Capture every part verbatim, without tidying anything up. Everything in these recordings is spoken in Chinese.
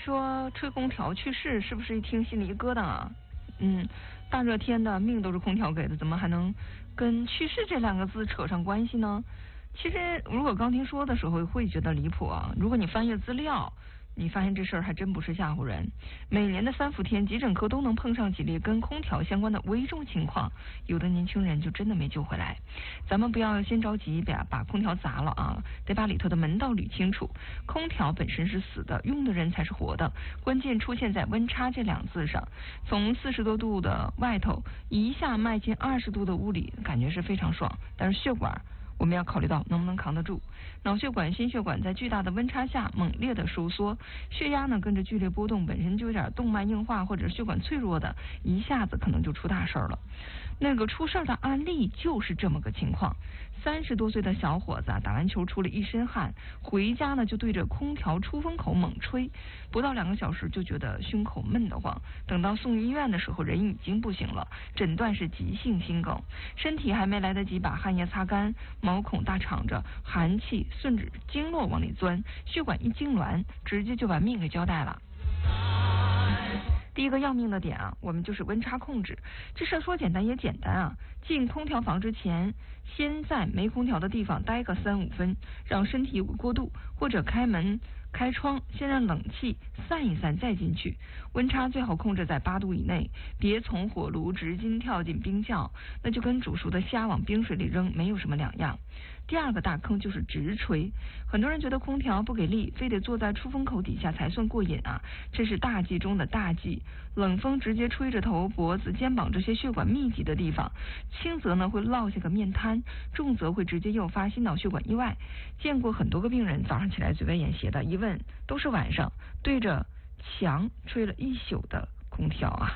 说吹空调去世，是不是一听心里一疙瘩啊？嗯，大热天的命都是空调给的，怎么还能跟去世这两个字扯上关系呢？其实如果刚听说的时候会觉得离谱啊，如果你翻阅资料，你发现这事儿还真不是吓唬人。每年的三伏天，急诊科都能碰上几例跟空调相关的危重情况，有的年轻人就真的没救回来。咱们不要先着急把把空调砸了啊，得把里头的门道捋清楚。空调本身是死的，用的人才是活的，关键出现在温差这两字上。从四十多度的外头一下迈进二十度的屋里，感觉是非常爽，但是血管我们要考虑到能不能扛得住。脑血管、心血管在巨大的温差下猛烈的收缩，血压呢跟着剧烈波动，本身就有点动脉硬化或者血管脆弱的，一下子可能就出大事了。那个出事的案例就是这么个情况，三十多岁的小伙子啊，打完球出了一身汗，回家呢就对着空调出风口猛吹，不到两个小时就觉得胸口闷得慌，等到送医院的时候人已经不行了，诊断是急性心梗，身体还没来得及把汗液擦干，毛孔大敞着，寒气顺着经络往里钻，血管一痉挛，直接就把命给交代了。第一个要命的点啊，我们就是温差控制。这事说简单也简单啊，进空调房之前，先在没空调的地方待个三五分，让身体有个过渡，或者开门开窗，先让冷气散一散再进去。温差最好控制在八度以内，别从火炉直接跳进冰窖，那就跟煮熟的虾往冰水里扔没有什么两样。第二个大坑就是直吹，很多人觉得空调不给力，非得坐在出风口底下才算过瘾啊，这是大忌中的大忌。冷风直接吹着头、脖子、肩膀这些血管密集的地方，轻则呢会落下个面瘫，重则会直接诱发心脑血管意外。见过很多个病人早上起来嘴歪眼斜的，一问都是晚上对着墙吹了一宿的空调啊。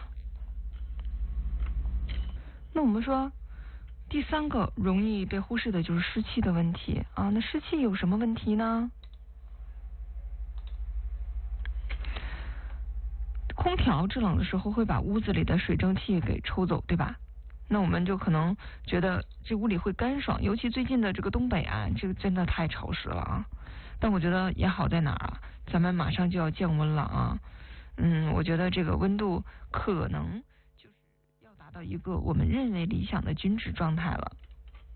那我们说第三个容易被忽视的就是湿气的问题啊，那湿气有什么问题呢？空调制冷的时候会把屋子里的水蒸气给抽走，对吧？那我们就可能觉得这屋里会干爽，尤其最近的这个东北啊，这个真的太潮湿了啊。但我觉得也好在哪儿啊？咱们马上就要降温了啊。嗯，我觉得这个温度可能就是要达到一个我们认为理想的均值状态了。